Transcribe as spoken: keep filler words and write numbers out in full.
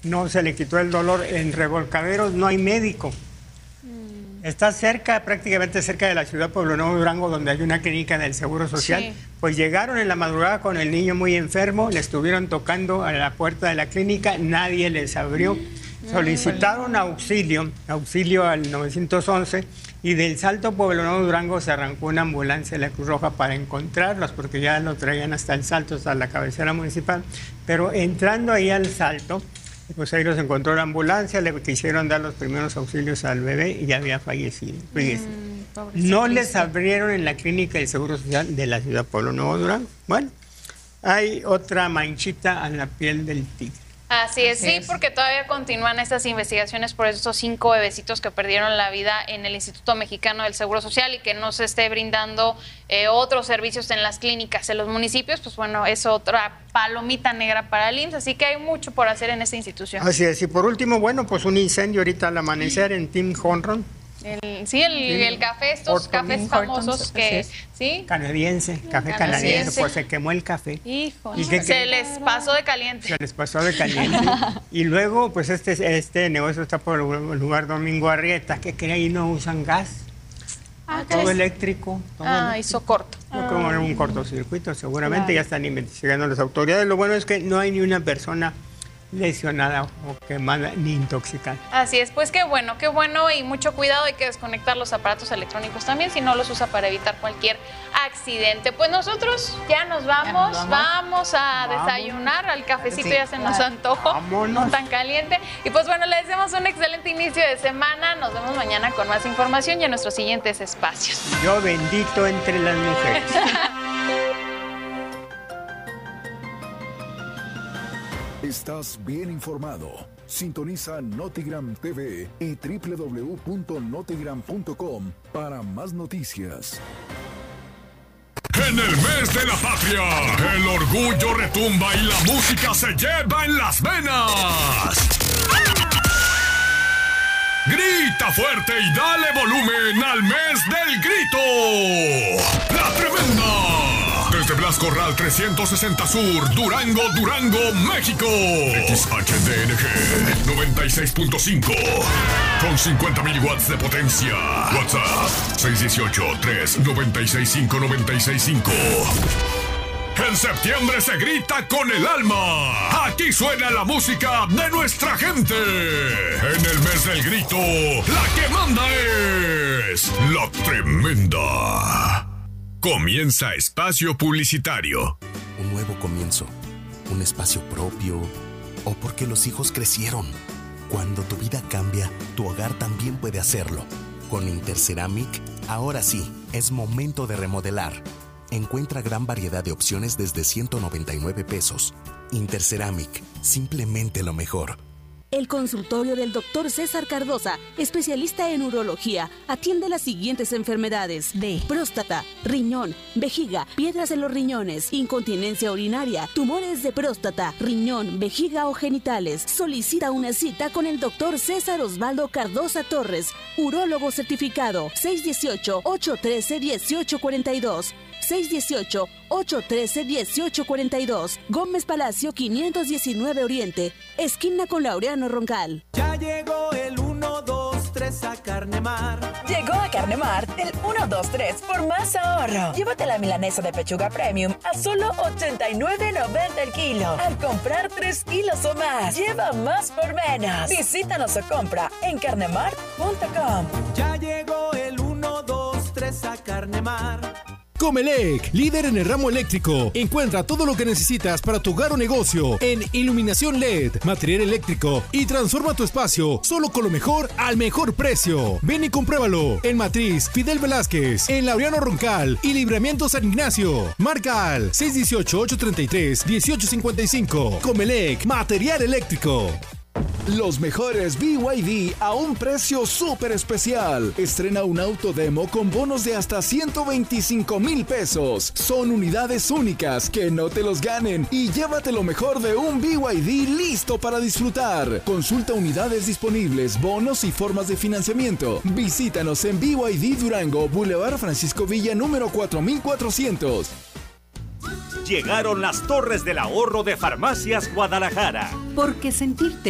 no se le quitó el dolor. En Revolcaderos no hay médico. Está cerca, prácticamente cerca de la ciudad de Pueblo Nuevo, Durango, donde hay una clínica del Seguro Social. Sí. Pues llegaron en la madrugada con el niño muy enfermo, le estuvieron tocando a la puerta de la clínica, nadie les abrió. Solicitaron auxilio, auxilio al nueve once, y del Salto Pueblo Nuevo, Durango, se arrancó una ambulancia de la Cruz Roja para encontrarlos, porque ya lo traían hasta el Salto, hasta la cabecera municipal. Pero entrando ahí al Salto, pues ahí los encontró la ambulancia, le quisieron dar los primeros auxilios al bebé y ya había fallecido. Mm, no les abrieron en la clínica del Seguro Social de la ciudad de Pueblo Nuevo, Durango. Bueno, hay otra manchita en la piel del tigre. Así es, sí, porque todavía continúan estas investigaciones por estos cinco bebecitos que perdieron la vida en el Instituto Mexicano del Seguro Social y que no se esté brindando eh, otros servicios en las clínicas en los municipios. Pues bueno, es otra palomita negra para el I M S S, así que hay mucho por hacer en esta institución. Así es, y por último, bueno, pues un incendio ahorita al amanecer en Tim Hortons. El, sí, el, sí, el café, estos Horton, cafés famosos Hortons, que, ¿sí? Canadiense, café canadiense, canadiense, pues se quemó el café. Hijo, ¿Y qué, se qué? les pasó de caliente. Se les pasó de caliente. Y luego, pues este, este negocio está por el lugar Domingo Arrieta, que cree ahí no usan gas. Ah, todo es? eléctrico. Todo ah, eléctrico. hizo corto. Yo creo que era un cortocircuito, seguramente claro. Ya están investigando las autoridades. Lo bueno es que no hay ni una persona lesionada o quemada ni intoxicada. Así es, pues qué bueno, qué bueno y mucho cuidado, hay que desconectar los aparatos electrónicos también si no los usa para evitar cualquier accidente. Pues nosotros ya nos vamos, ya nos vamos. vamos a vamos. desayunar, al cafecito sí, ya se nos antojó, no tan caliente. Y pues bueno, les deseamos un excelente inicio de semana, nos vemos mañana con más información y en nuestros siguientes espacios. Yo bendito entre las mujeres. Estás bien informado. Sintoniza Notigram T V y doble u doble u doble u punto notigram punto com para más noticias. En el mes de la patria, el orgullo retumba y la música se lleva en las venas. Grita fuerte y dale volumen al mes del grito. La Tremenda. Desde Blasco Corral trescientos sesenta Sur, Durango, Durango, México. X H D N G noventa y seis punto cinco. Con cincuenta mil watts de potencia. WhatsApp seis uno ocho, tres nueve seis cinco, nueve seis cinco. En septiembre se grita con el alma. Aquí suena la música de nuestra gente. En el mes del grito, la que manda es La Tremenda. Comienza espacio publicitario. Un nuevo comienzo, un espacio propio, o porque los hijos crecieron. Cuando tu vida cambia, tu hogar también puede hacerlo. Con Interceramic, ahora sí, es momento de remodelar. Encuentra gran variedad de opciones desde ciento noventa y nueve pesos. Interceramic, simplemente lo mejor. El consultorio del doctor César Cardosa, especialista en urología, atiende las siguientes enfermedades de próstata, riñón, vejiga, piedras en los riñones, incontinencia urinaria, tumores de próstata, riñón, vejiga o genitales. Solicita una cita con el doctor César Osvaldo Cardosa Torres, urólogo certificado, seis uno ocho, ocho uno tres, uno ocho cuatro dos. seis uno ocho, ocho uno tres, uno ocho cuatro dos. Gómez Palacio quinientos diecinueve Oriente, esquina con Laureano Roncal. Ya llegó el uno, dos, tres a Carnemar. Llegó a Carnemar el uno, dos, tres por más ahorro. Llévate la milanesa de pechuga premium a solo ochenta y nueve noventa el kilo. Al comprar tres kilos o más, lleva más por menos. Visítanos o compra en carnemar punto com. Ya llegó el uno, dos, tres a Carnemar. Comelec, líder en el ramo eléctrico. Encuentra todo lo que necesitas para tu hogar o negocio en iluminación L E D, material eléctrico y transforma tu espacio solo con lo mejor al mejor precio. Ven y compruébalo en Matriz Fidel Velázquez, en Laureano Roncal y Libramiento San Ignacio. Marca al seis uno ocho, ocho tres tres, uno ocho cinco cinco. Comelec, material eléctrico. Los mejores B Y D a un precio súper especial. Estrena un auto demo con bonos de hasta ciento veinticinco mil pesos. Son unidades únicas, que no te los ganen. Y llévate lo mejor de un B Y D listo para disfrutar. Consulta unidades disponibles, bonos y formas de financiamiento. Visítanos en B Y D Durango, Boulevard Francisco Villa, número cuatro mil cuatrocientos. Llegaron las Torres del Ahorro de Farmacias Guadalajara. Porque sentirte